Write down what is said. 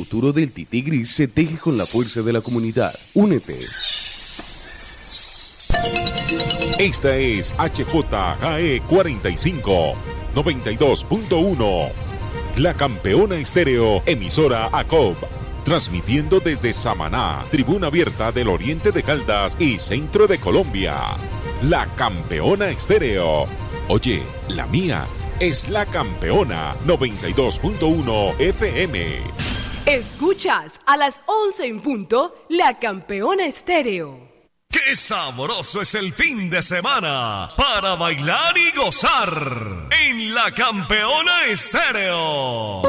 futuro del Tití Gris se teje con la fuerza de la comunidad. Únete. Esta es HJGE 45, 92.1. La Campeona Estéreo, emisora ACOB. Transmitiendo desde Samaná, tribuna abierta del oriente de Caldas y centro de Colombia. La Campeona Estéreo. Oye, la mía es La Campeona 92.1 FM. Escuchas a las 11 en punto La Campeona Estéreo. ¡Qué sabroso es el fin de semana para bailar y gozar en La Campeona Estéreo!